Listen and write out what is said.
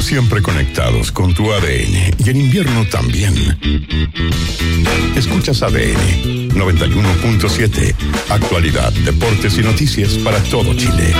Siempre conectados con tu ADN y en invierno también. Escuchas ADN 91.7. Actualidad, deportes y noticias para todo Chile.